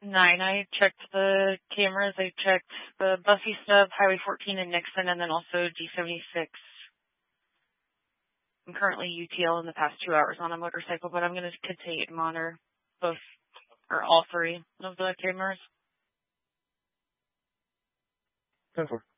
9. I checked the cameras. I checked the Buffy stub, Highway 14 and Nixon, and then also G76. I'm currently UTL in the past 2 hours on a motorcycle, but I'm going to continue to monitor both, or all 3 of the cameras. 10-4.